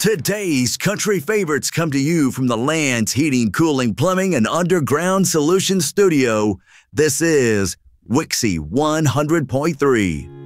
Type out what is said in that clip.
Today's country favorites come to you from the Land's Heating, Cooling, Plumbing, and Underground Solutions Studio. This is Wixie 100.3.